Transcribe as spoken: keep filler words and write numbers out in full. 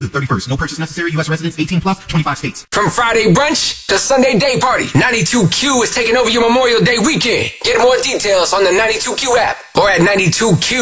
the thirty-first. No purchase necessary. U S residents eighteen plus, twenty-five states. From Friday brunch to Sunday day party, ninety-two Q is taking over your Memorial Day weekend. Get more details on the ninety-two Q app or at ninety-two Q.